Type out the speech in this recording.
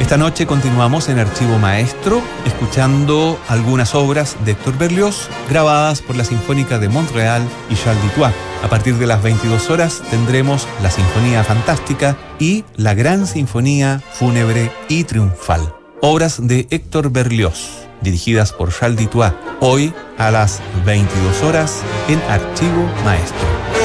Esta noche continuamos en Archivo Maestro, escuchando algunas obras de Héctor Berlioz grabadas por la Sinfónica de Montreal y Charles Dutoit. A partir de las 22 horas tendremos la Sinfonía Fantástica y la Gran Sinfonía Fúnebre y Triunfal. Obras de Héctor Berlioz, dirigidas por Charles Dutoit, hoy a las 22 horas en Archivo Maestro.